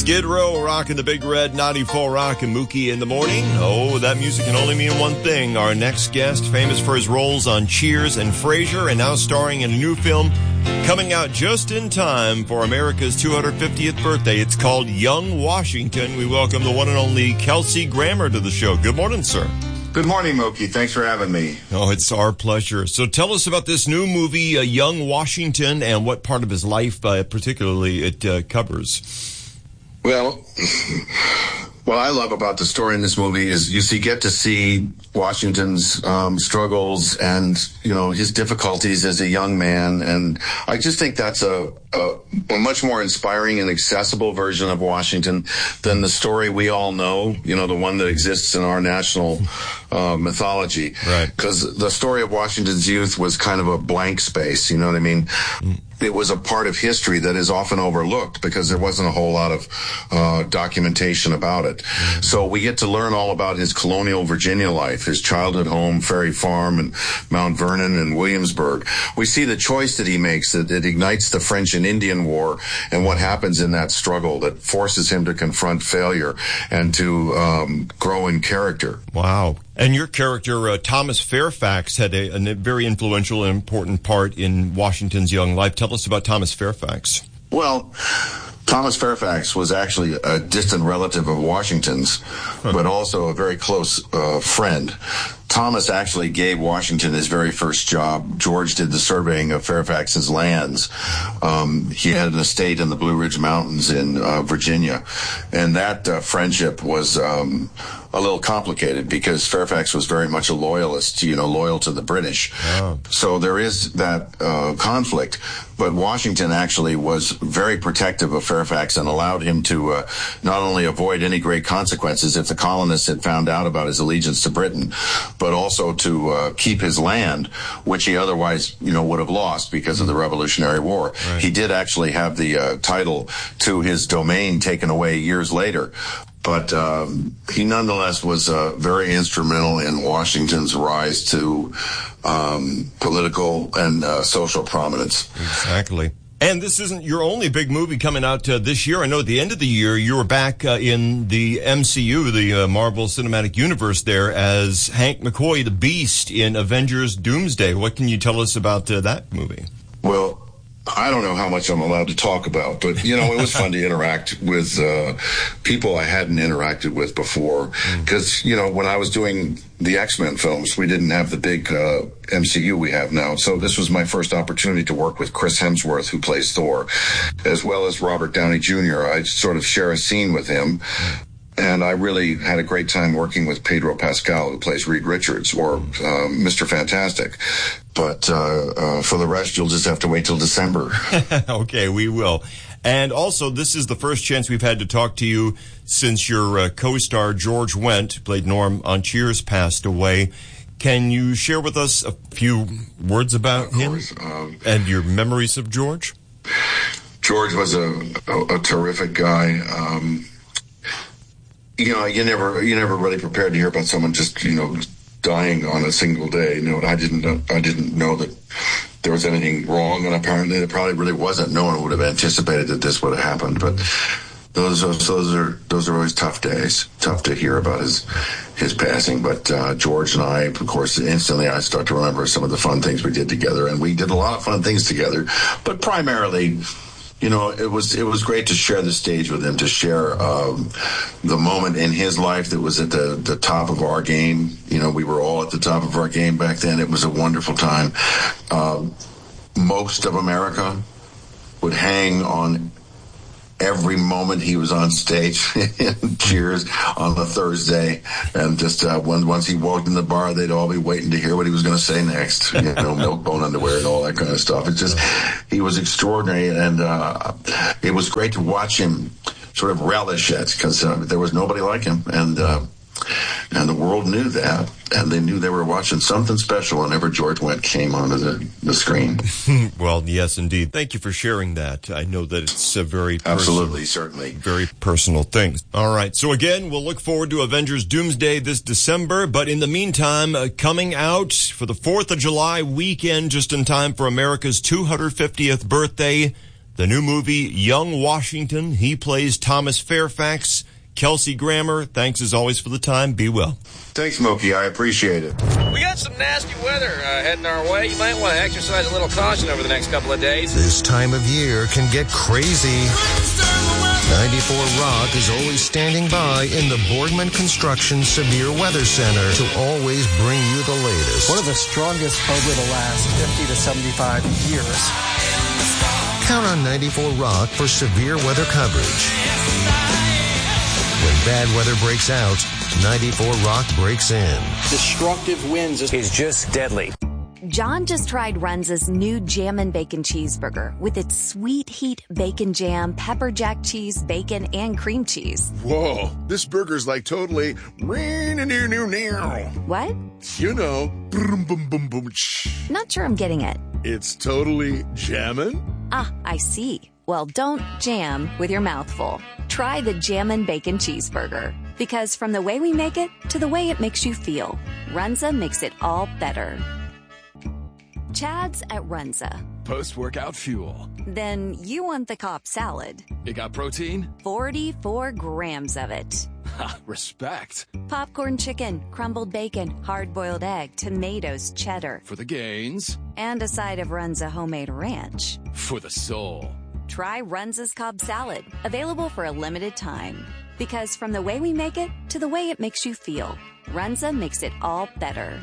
Skid Row, rocking the Big Red 94 Rock and Mookie in the morning. Oh, that music can only mean one thing. Our next guest, famous for his roles on Cheers and Frasier, and now starring in a new film coming out just in time for America's 250th birthday. It's called Young Washington. We welcome the one and only Kelsey Grammer to the show. Good morning, sir. Good morning, Mookie. Thanks for having me. Oh, it's our pleasure. So tell us about this new movie, Young Washington, and what part of his life particularly it covers. Well, what I love about the story in this movie is you get to see Washington's struggles and, his difficulties as a young man. And I just think that's a much more inspiring and accessible version of Washington than the story we all know, the one that exists in our national mythology. Right. Because the story of Washington's youth was kind of a blank space, you know what I mean? It was a part of history that is often overlooked because there wasn't a whole lot of documentation about it. So we get to learn all about his colonial Virginia life, his childhood home, Ferry Farm, and Mount Vernon and Williamsburg. We see the choice that he makes that ignites the French and Indian War and what happens in that struggle that forces him to confront failure and to grow in character. Wow. And your character, Thomas Fairfax, had a very influential and important part in Washington's young life. Tell us about Thomas Fairfax. Well, Thomas Fairfax was actually a distant relative of Washington's, but also a very close friend. Thomas actually gave Washington his very first job. George did the surveying of Fairfax's lands. He had an estate in the Blue Ridge Mountains in Virginia, and that friendship was a little complicated because Fairfax was very much a loyalist, loyal to the British. Oh. So there is that conflict. But Washington actually was very protective of Fairfax and allowed him to not only avoid any great consequences if the colonists had found out about his allegiance to Britain, but also to keep his land, which he otherwise, would have lost because of the Revolutionary War. Right. He did actually have the title to his domain taken away years later. But he nonetheless was very instrumental in Washington's rise to political and social prominence. Exactly. And this isn't your only big movie coming out this year. I know at the end of the year, you were back in the MCU, the Marvel Cinematic Universe there, as Hank McCoy, the Beast, in Avengers Doomsday. What can you tell us about that movie? Well, I don't know how much I'm allowed to talk about, but, it was fun to interact with people I hadn't interacted with before. Because, when I was doing the X-Men films, we didn't have the big MCU we have now. So this was my first opportunity to work with Chris Hemsworth, who plays Thor, as well as Robert Downey Jr. I sort of share a scene with him. And I really had a great time working with Pedro Pascal, who plays Reed Richards, or Mr. Fantastic. But for the rest, you'll just have to wait till December. Okay, we will. And also, this is the first chance we've had to talk to you since your co-star, George Wendt, who played Norm on Cheers, passed away. Can you share with us a few words about him and your memories of George? George was a terrific guy. You never really prepared to hear about someone just, dying on a single day. I didn't know that there was anything wrong, and apparently there probably really wasn't. No one would have anticipated that this would have happened. But those are always tough days. Tough to hear about his passing. But George and I, of course, instantly I start to remember some of the fun things we did together, and we did a lot of fun things together. But primarily, it was great to share the stage with him, to share the moment in his life that was at the top of our game. We were all at the top of our game back then. It was a wonderful time. Most of America would hang on every moment he was on stage in Cheers on a Thursday, and just once he walked in the bar, they'd all be waiting to hear what he was going to say next. Milk bone underwear and all that kind of stuff. It's just, he was extraordinary, and it was great to watch him sort of relish it, because there was nobody like him, and the world knew that, and they knew they were watching something special whenever George Wendt came onto the screen. Well, yes, indeed. Thank you for sharing that. I know that it's a very absolutely, certainly, very personal thing. All right. So again, we'll look forward to Avengers Doomsday this December. But in the meantime, coming out for the 4th of July weekend, just in time for America's 250th birthday, The new movie, Young Washington. He plays Thomas Fairfax. Kelsey Grammer, thanks as always for the time. Be well. Thanks, Mookie. I appreciate it. We got some nasty weather heading our way. You might want to exercise a little caution over the next couple of days. This time of year can get crazy. 94 Rock is always standing by in the Boardman Construction Severe Weather Center to always bring you the latest. One of the strongest over the last 50 to 75 years. Count on 94 Rock for severe weather coverage. When bad weather breaks out, 94 Rock breaks in. Destructive winds is just deadly. John just tried Runza's new Jammin' Bacon Cheeseburger with its sweet heat bacon jam, pepper jack cheese, bacon, and cream cheese. Whoa, this burger's like totally... What? You know, boom, boom, boom, boom. Not sure I'm getting it. It's totally jammin'? Ah, I see. Well, don't jam with your mouth full. Try the Jammin' Bacon Cheeseburger. Because from the way we make it to the way it makes you feel, Runza makes it all better. Chad's at Runza. Post-workout fuel. Then you want the Cobb salad. It got protein? 44 grams of it. Ha, respect. Popcorn chicken, crumbled bacon, hard-boiled egg, tomatoes, cheddar. For the gains. And a side of Runza homemade ranch. For the soul. Try Runza's Cobb salad. Available for a limited time. Because from the way we make it to the way it makes you feel, Runza makes it all better.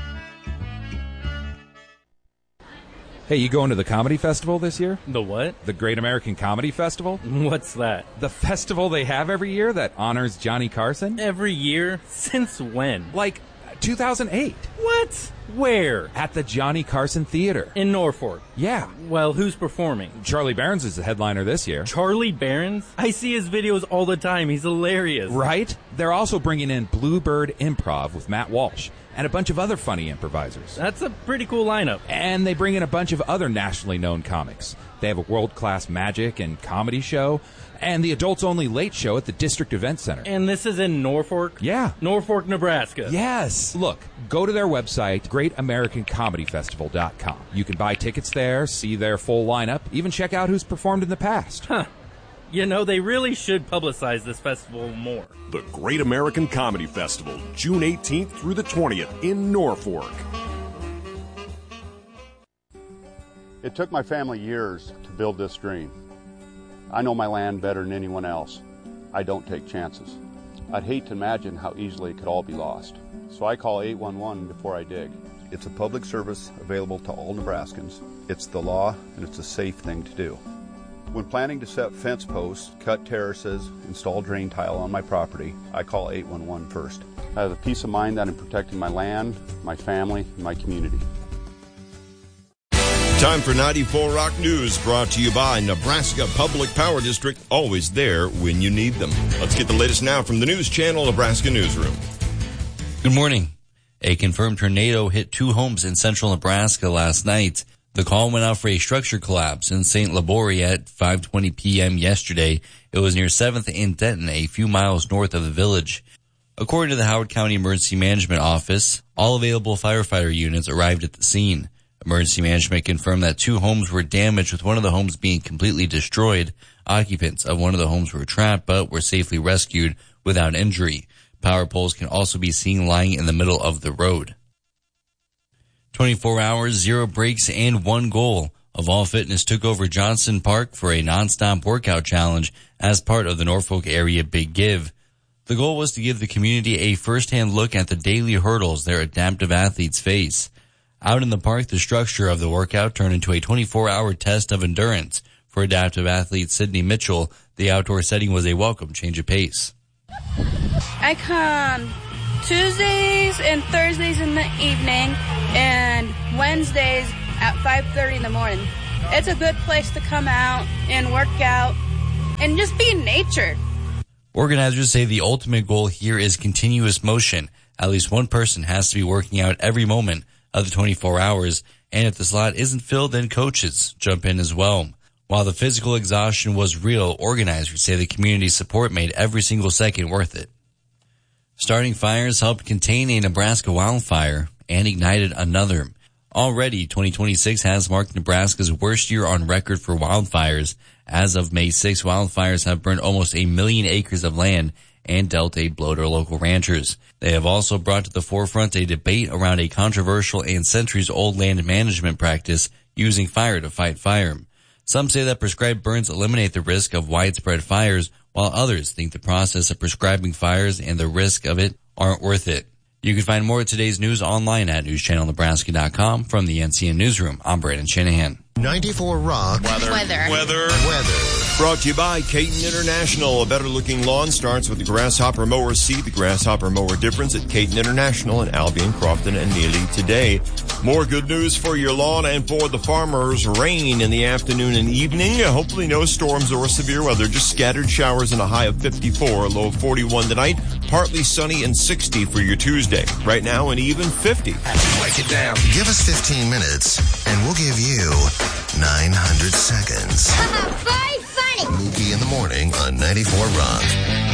Hey, you going to the comedy festival this year? The what? The Great American Comedy Festival? What's that? The festival they have every year that honors Johnny Carson? Every year? Since when? Like 2008. What? Where? At the Johnny Carson Theater. In Norfolk? Yeah. Well, who's performing? Charlie Barons is the headliner this year. Charlie Barons? I see his videos all the time. He's hilarious. Right? They're also bringing in Bluebird Improv with Matt Walsh and a bunch of other funny improvisers. That's a pretty cool lineup. And they bring in a bunch of other nationally known comics. They have a world-class magic and comedy show, and the adults-only late show at the District Event Center. And this is in Norfolk? Yeah. Norfolk, Nebraska. Yes. Look, go to their website, GreatAmericanComedyFestival.com. You can buy tickets there, see their full lineup, even check out who's performed in the past. Huh. You know, they really should publicize this festival more. The Great American Comedy Festival, June 18th through the 20th in Norfolk. It took my family years to build this dream. I know my land better than anyone else. I don't take chances. I'd hate to imagine how easily it could all be lost. So I call 811 before I dig. It's a public service available to all Nebraskans. It's the law, and it's a safe thing to do. When planning to set fence posts, cut terraces, install drain tile on my property, I call 811 first. I have the peace of mind that I'm protecting my land, my family, and my community. Time for 94 Rock News, brought to you by Nebraska Public Power District, always there when you need them. Let's get the latest now from the News Channel Nebraska Newsroom. Good morning. A confirmed tornado hit 2 homes in central Nebraska last night. The call went out for a structure collapse in St. Laborie at 5:20 p.m. yesterday. It was near 7th and Denton, a few miles north of the village. According to the Howard County Emergency Management Office, all available firefighter units arrived at the scene. Emergency Management confirmed that 2 homes were damaged, with one of the homes being completely destroyed. Occupants of one of the homes were trapped but were safely rescued without injury. Power poles can also be seen lying in the middle of the road. 24 hours, 0 breaks, and 1 goal. Evolve Fitness took over Johnson Park for a nonstop workout challenge as part of the Norfolk area Big Give. The goal was to give the community a first-hand look at the daily hurdles their adaptive athletes face. Out in the park, the structure of the workout turned into a 24-hour test of endurance. For adaptive athlete Sydney Mitchell, the outdoor setting was a welcome change of pace. I come Tuesdays and Thursdays in the evening and Wednesdays at 5:30 in the morning. It's a good place to come out and work out and just be in nature. Organizers say the ultimate goal here is continuous motion. At least one person has to be working out every moment of the 24 hours, and if the slot isn't filled, then coaches jump in as well. While the physical exhaustion was real, organizers say the community support made every single second worth it. Starting fires helped contain a Nebraska wildfire and ignited another. Already, 2026 has marked Nebraska's worst year on record for wildfires. As of May 6, wildfires have burned almost 1 million acres of land and dealt a blow to local ranchers. They have also brought to the forefront a debate around a controversial and centuries-old land management practice using fire to fight fire. Some say that prescribed burns eliminate the risk of widespread fires, while others think the process of prescribing fires and the risk of it aren't worth it. You can find more of today's news online at newschannelnebraska.com. From the NCN Newsroom, I'm Brandon Shanahan. 94 Rock. Weather. Brought to you by Caton International. A better-looking lawn starts with the Grasshopper Mower. See the Grasshopper Mower difference at Caton International in Albion, Crofton, and Neely today. More good news for your lawn and for the farmers. Rain in the afternoon and evening. Hopefully no storms or severe weather. Just scattered showers and a high of 54. A low of 41 tonight. Partly sunny and 60 for your Tuesday. Right now an even 50. Break it down. Give us 15 minutes and we'll give you 900 seconds. Very funny. Mookie in the morning on 94 Rock.